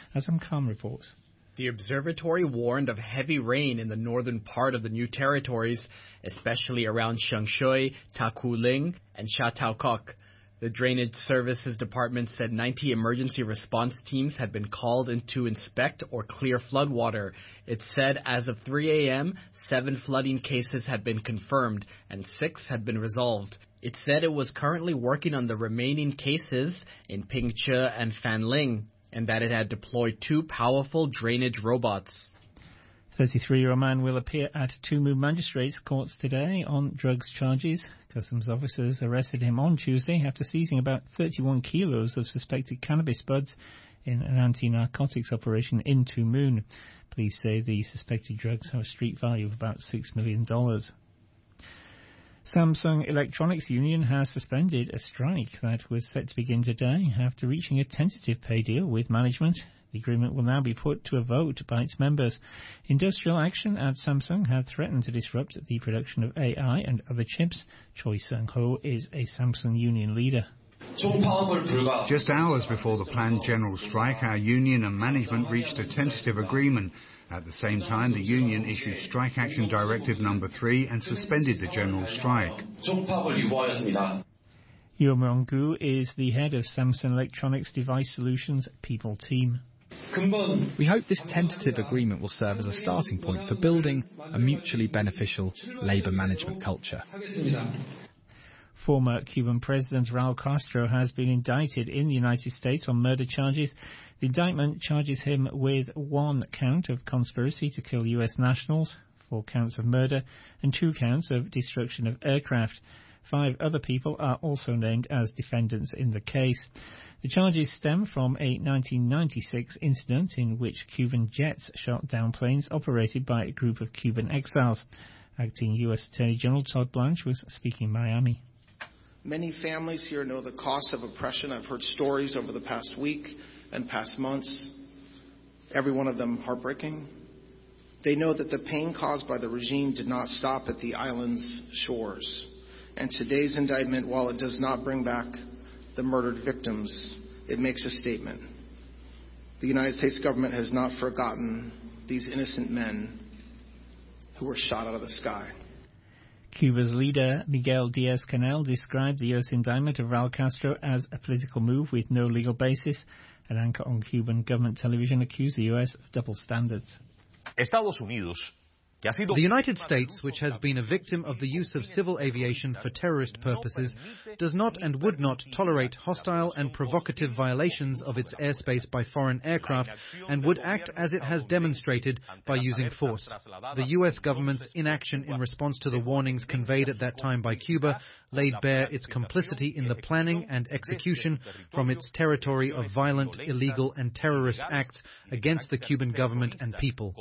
Azam Khan reports. The observatory warned of heavy rain in the northern part of the new territories, especially around Shengshui, Takuling, and Shataokok. The Drainage Services Department said 90 emergency response teams had been called in to inspect or clear floodwater. It said as of 3 a.m., 7 flooding cases had been confirmed and 6 had been resolved. It said it was currently working on the remaining cases in Pingche and Fanling, and that it had deployed 2 powerful drainage robots. 33-year-old man will appear at Tumu Magistrates Courts today on drugs charges. Customs officers arrested him on Tuesday after seizing about 31 kilos of suspected cannabis buds in an anti-narcotics operation in Tumun. Police say the suspected drugs have a street value of about $6 million. Samsung Electronics Union has suspended a strike that was set to begin today after reaching a tentative pay deal with management. The agreement will now be put to a vote by its members. Industrial action at Samsung had threatened to disrupt the production of AI and other chips. Choi Sung-ho is a Samsung union leader. Just hours before the planned general strike, our union and management reached a tentative agreement. At the same time, the union issued Strike Action Directive No. 3 and suspended the general strike. Yo Myung-gu is the head of Samsung Electronics Device Solutions People Team. We hope this tentative agreement will serve as a starting point for building a mutually beneficial labour management culture. Former Cuban President Raul Castro has been indicted in the United States on murder charges. The indictment charges him with 1 count of conspiracy to kill U.S. nationals, 4 counts of murder, and 2 counts of destruction of aircraft. 5 other people are also named as defendants in the case. The charges stem from a 1996 incident in which Cuban jets shot down planes operated by a group of Cuban exiles. Acting U.S. Attorney General Todd Blanche was speaking in Miami. Many families here know the cost of oppression. I've heard stories over the past week and past months, every one of them heartbreaking. They know that the pain caused by the regime did not stop at the island's shores. And today's indictment, while it does not bring back the murdered victims, it makes a statement. The United States government has not forgotten these innocent men who were shot out of the sky. Cuba's leader, Miguel Diaz-Canel, described the U.S. indictment of Raul Castro as a political move with no legal basis. An anchor on Cuban government television accused the U.S. of double standards. The United States, which has been a victim of the use of civil aviation for terrorist purposes, does not and would not tolerate hostile and provocative violations of its airspace by foreign aircraft and would act as it has demonstrated by using force. The U.S. government's inaction in response to the warnings conveyed at that time by Cuba laid bare its complicity in the planning and execution from its territory of violent, illegal and terrorist acts against the Cuban government and people.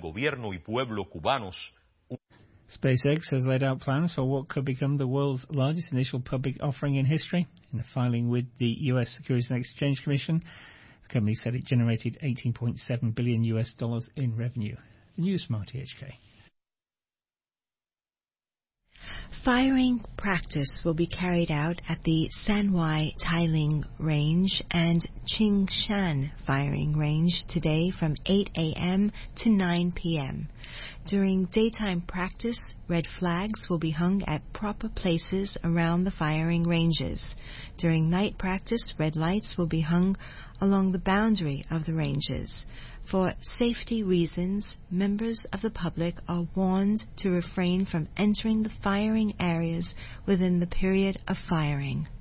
SpaceX has laid out plans for what could become the world's largest initial public offering in history. In a filing with the U.S. Securities and Exchange Commission, the company said it generated $18.7 billion in revenue. The news from RTHK. Firing practice will be carried out at the Sanwai Tailing Range and Qingshan Firing Range today from 8 a.m. to 9 p.m. During daytime practice, red flags will be hung at proper places around the firing ranges. During night practice, red lights will be hung along the boundary of the ranges. For safety reasons, members of the public are warned to refrain from entering the firing areas within the period of firing.